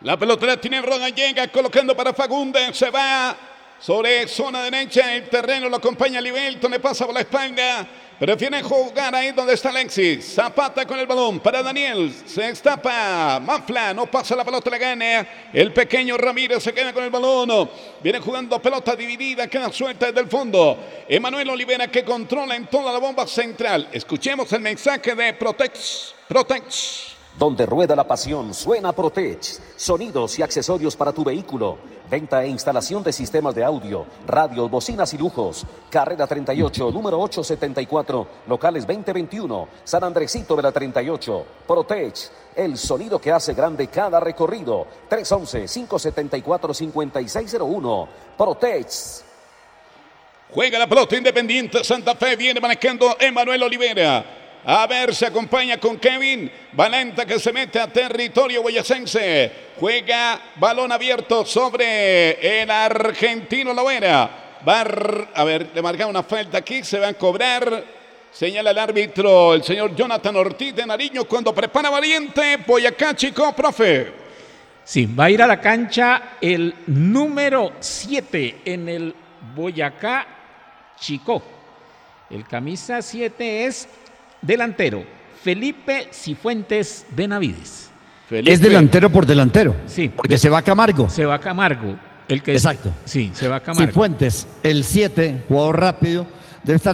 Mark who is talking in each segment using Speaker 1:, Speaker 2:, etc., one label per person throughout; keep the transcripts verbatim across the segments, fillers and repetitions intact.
Speaker 1: La pelota la tiene Roda, llega colocando para Fagundes, se va sobre zona derecha, el terreno lo acompaña Livelton, le pasa por la espalda, prefiere jugar ahí donde está Alexis. Zapata con el balón para Daniel, se destapa Mafla, no pasa la pelota, la gana el pequeño Ramírez, se queda con el balón, viene jugando pelota dividida, queda suelta desde el fondo. Emanuel Olivera que controla en toda la bomba central. Escuchemos el mensaje de Protex, Protex.
Speaker 2: Donde rueda la pasión, suena Protech. Sonidos y accesorios para tu vehículo. Venta e instalación de sistemas de audio, radios, bocinas y lujos. Carrera treinta y ocho, número ochocientos setenta y cuatro, locales veinte veintiuno, San Andresito de la treinta y ocho. Protech, el sonido que hace grande cada recorrido. tres once, cinco setenta y cuatro, cincuenta y seis cero uno. Protech.
Speaker 1: Juega la pelota Independiente Santa Fe, viene manejando Emanuel Olivera. A ver, se acompaña con Kevin Valenta que se mete a territorio boyacense. Juega balón abierto sobre el argentino Lovera. Va a ver, le marca una falta aquí, se va a cobrar. Señala el árbitro, el señor Jonathan Ortiz de Nariño, cuando prepara Valiente. Boyacá Chico, profe.
Speaker 3: Sí, va a ir a la cancha el número siete en el Boyacá Chico. El camisa siete es delantero, Felipe Cifuentes Benavides.
Speaker 4: Felipe. Es delantero por delantero.
Speaker 3: Sí.
Speaker 4: Porque se va Camargo.
Speaker 3: Se va Camargo. El que
Speaker 4: Exacto.
Speaker 3: Es, sí, se va Camargo.
Speaker 4: Cifuentes, el siete, jugador rápido. Debe estar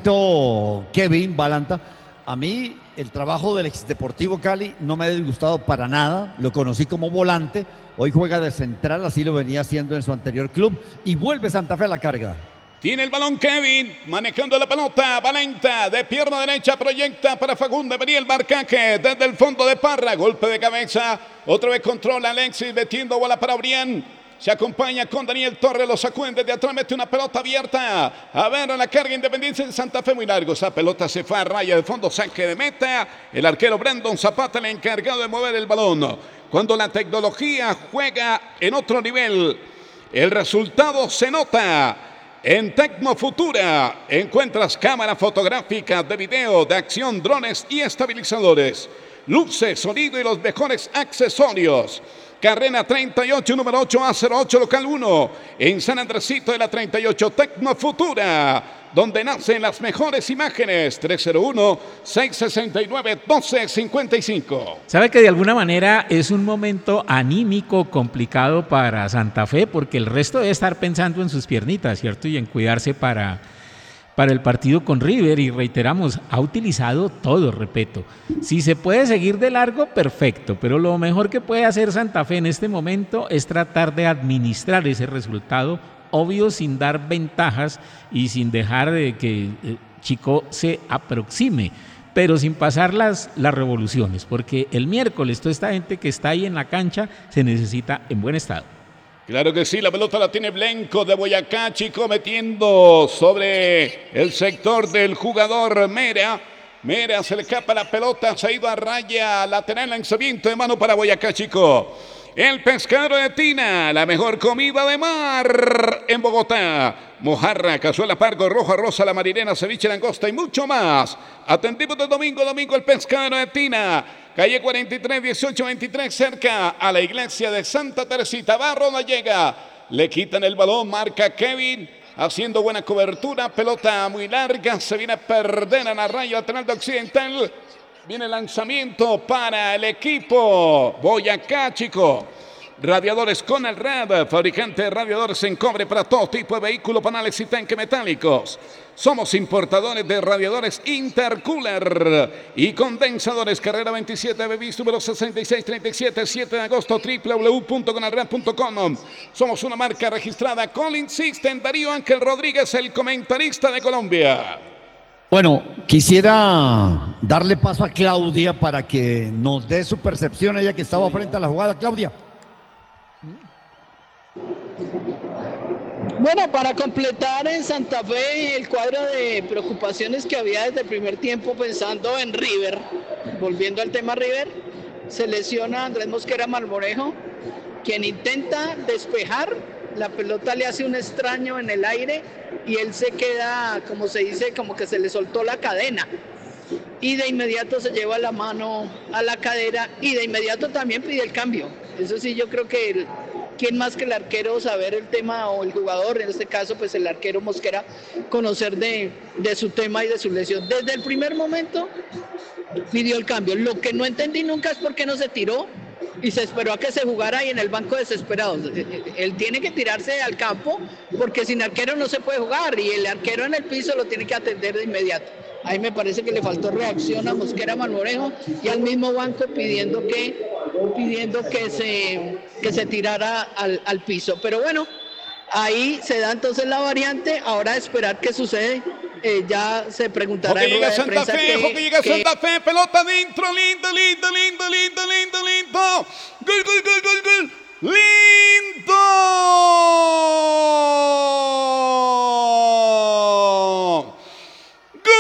Speaker 4: atento Kevin Balanta. A mí el trabajo del ex Deportivo Cali no me ha disgustado para nada. Lo conocí como volante. Hoy juega de central, así lo venía haciendo en su anterior club. Y vuelve Santa Fe a la carga.
Speaker 1: Tiene el balón Kevin, manejando la pelota, Valenta, de pierna derecha, proyecta para Fagundes, venía el marcaje desde el fondo de Parra, golpe de cabeza, otra vez controla Alexis, metiendo bola para Brián, se acompaña con Daniel Torres, lo sacuden desde atrás, mete una pelota abierta, a ver, a la carga Independiente de Santa Fe, muy largo, esa pelota se fue a raya de fondo, saque de meta, el arquero Brandon Zapata, el encargado de mover el balón, cuando la tecnología juega en otro nivel, el resultado se nota. En Tecnofutura encuentras cámara fotográfica, de video, de acción, drones y estabilizadores, luces, sonido y los mejores accesorios. Carrera treinta y ocho, número ocho A cero ocho, local uno, en San Andresito de la treinta y ocho, Tecnofutura, donde nacen las mejores imágenes. Tres cero uno, seis seis nueve, uno dos cinco cinco.
Speaker 3: Sabe que de alguna manera es un momento anímico complicado para Santa Fe, porque el resto debe estar pensando en sus piernitas, ¿cierto? Y en cuidarse para, para el partido con River, y reiteramos, ha utilizado todo, repito. Si se puede seguir de largo, perfecto, pero lo mejor que puede hacer Santa Fe en este momento es tratar de administrar ese resultado, obvio, sin dar ventajas y sin dejar de que eh, Chico se aproxime, pero sin pasar las, las revoluciones, porque el miércoles toda esta gente que está ahí en la cancha se necesita en buen estado.
Speaker 1: Claro que sí, la pelota la tiene Blanco de Boyacá Chico, metiendo sobre el sector del jugador Mera. Mera se le escapa la pelota, se ha ido a raya lateral, lanzamiento de mano para Boyacá Chico. El Pescadero de Tina, la mejor comida de mar en Bogotá. Mojarra, cazuela, pargo, roja, rosa, la marinera, ceviche, langosta y mucho más. Atendimos de domingo a domingo el Pescadero de Tina. Calle cuarenta y tres, dieciocho veintitrés, cerca a la iglesia de Santa Teresita. Barro no llega, le quitan el balón, marca Kevin, haciendo buena cobertura, pelota muy larga, se viene a perder en la raya lateral de Occidental. Viene el lanzamiento para el equipo Boyacá Chico. Radiadores Conelrad, fabricante de radiadores en cobre para todo tipo de vehículos, panales y tanques metálicos. Somos importadores de radiadores intercooler y condensadores. Carrera veintisiete, Bevis, número sesenta y seis treinta y siete, siete de agosto, doble u doble u doble u punto conelrad punto com. Somos una marca registrada Colin System. Darío Ángel Rodríguez, el comentarista de Colombia.
Speaker 4: Bueno, quisiera darle paso a Claudia para que nos dé su percepción, ella que estaba frente a la jugada. Claudia.
Speaker 5: Bueno, para completar en Santa Fe el cuadro de preocupaciones que había desde el primer tiempo pensando en River, volviendo al tema River, se lesiona Andrés Mosquera Marmolejo, quien intenta despejar, la pelota le hace un extraño en el aire y él se queda, como se dice, como que se le soltó la cadena. y de inmediato se lleva la mano a la cadera y de inmediato también pide el cambio. Eso sí, yo creo que el, quién más que el arquero saber el tema, o el jugador, en este caso pues el arquero Mosquera, conocer de, de su tema y de su lesión. Desde el primer momento pidió el cambio. Lo que no entendí nunca es por qué no se tiró y se esperó a que se jugara ahí en el banco desesperado. Él tiene que tirarse al campo porque sin arquero no se puede jugar y el arquero en el piso lo tiene que atender de inmediato. Ahí me parece que le faltó reacción a Mosquera Malmorejo y al mismo banco pidiendo que, pidiendo que, se, que se tirara al, al piso. Pero bueno, ahí se da entonces la variante. Ahora esperar qué sucede. Eh, ya se preguntará.
Speaker 1: Ojo que llega Santa Fe,
Speaker 5: que,
Speaker 1: ojo que llega
Speaker 5: que...
Speaker 1: Santa Fe, pelota adentro, lindo, lindo, lindo, lindo, lindo, lindo. Gol, gol, gol, gol, gol. Lindo.